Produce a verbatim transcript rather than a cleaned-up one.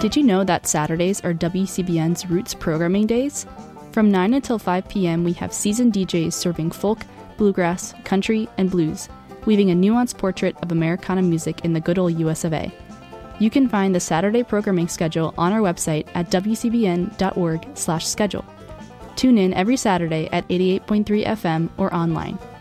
Did you know that Saturdays are W C B N's Roots programming days? From nine until five p.m. we have seasoned D Js serving folk, bluegrass, country, and blues, weaving a nuanced portrait of Americana music in the good old U S of A. You can find the Saturday programming schedule on our website at w c b n dot org slash schedule. Tune in every Saturday at eighty-eight point three F M or online.